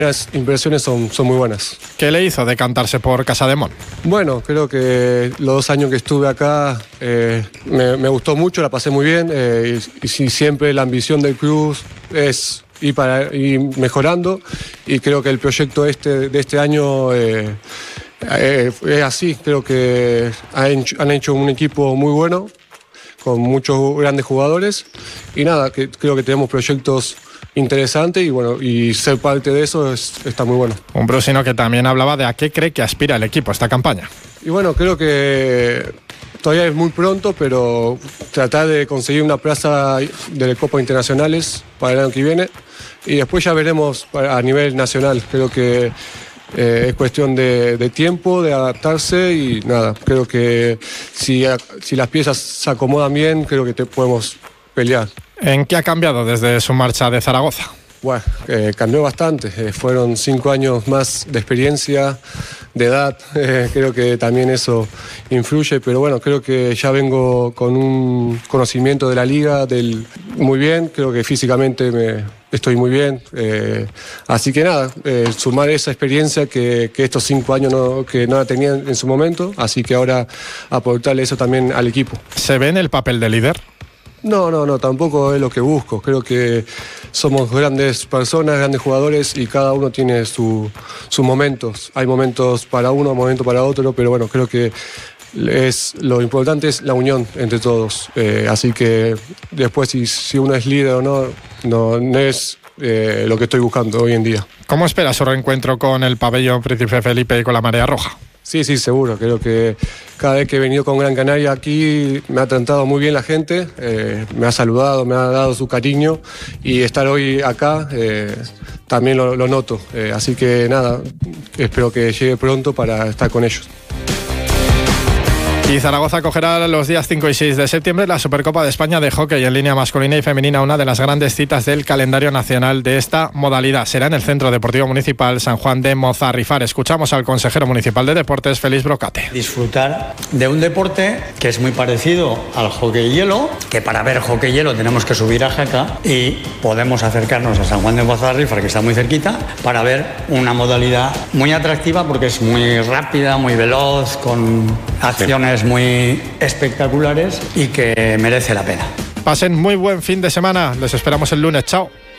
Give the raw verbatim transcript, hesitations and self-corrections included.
Las impresiones son, son muy buenas. ¿Qué le hizo decantarse por Casademont? Bueno, creo que los dos años que estuve acá eh, me, me gustó mucho, la pasé muy bien eh, y, y siempre la ambición del club es ir, para, ir mejorando y creo que el proyecto este, de este año eh, eh, es así. Creo que han, han hecho un equipo muy bueno con muchos grandes jugadores y nada, que, creo que tenemos proyectos interesante y bueno, y ser parte de eso es, está muy bueno. Un brusino que también hablaba de a qué cree que aspira el equipo esta campaña. Y bueno, creo que todavía es muy pronto, pero tratar de conseguir una plaza de Copas Internacionales para el año que viene y después ya veremos a nivel nacional. Creo que eh, es cuestión de, de tiempo, de adaptarse y nada, creo que si, si las piezas se acomodan bien, creo que te podemos pelear. ¿En qué ha cambiado desde su marcha de Zaragoza? Bueno, eh, cambió bastante. Eh, fueron cinco años más de experiencia, de edad. Eh, creo que también eso influye, pero bueno, creo que ya vengo con un conocimiento de la liga del, muy bien. Creo que físicamente me, estoy muy bien. Eh, así que nada, eh, sumar esa experiencia que, que estos cinco años no, que no la tenían en su momento. Así que ahora aportarle eso también al equipo. ¿Se ve en el papel de líder? No, no, no, tampoco es lo que busco. Creo que somos grandes personas, grandes jugadores y cada uno tiene su, sus momentos. Hay momentos para uno, momentos para otro, pero bueno, creo que es, lo importante es la unión entre todos. Eh, así que después si, si uno es líder o no, no, no es eh, lo que estoy buscando hoy en día. ¿Cómo espera su reencuentro con el pabellón Príncipe Felipe y con la Marea Roja? Sí, sí, seguro. Creo que cada vez que he venido con Gran Canaria aquí me ha tratado muy bien la gente, eh, me ha saludado, me ha dado su cariño y estar hoy acá eh, también lo, lo noto. Eh, así que nada, espero que llegue pronto para estar con ellos. Y Zaragoza acogerá los días cinco y seis de septiembre la Supercopa de España de hockey en línea masculina y femenina, una de las grandes citas del calendario nacional de esta modalidad. Será en el Centro Deportivo Municipal San Juan de Mozarrifar. Escuchamos al consejero municipal de Deportes, Félix Brocate. Disfrutar de un deporte que es muy parecido al hockey hielo, que para ver hockey hielo tenemos que subir a Jaca y podemos acercarnos a San Juan de Mozarrifar, que está muy cerquita, para ver una modalidad muy atractiva porque es muy rápida, muy veloz, con acciones muy espectaculares y que merece la pena. Pasen muy buen fin de semana. Les esperamos el lunes. Chao.